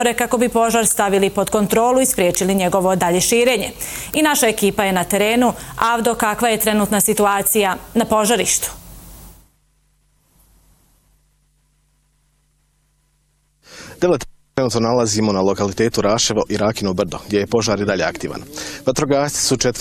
kako bi požar stavili pod kontrolu i spriječili njegovo dalje širenje. I naša ekipa je na terenu. Avdo, kakva je trenutna situacija na požarištu? Trenutno nalazimo na lokalitetu Raševo i Rakino brdo, gdje je požar i dalje aktivan. Vatrogasci su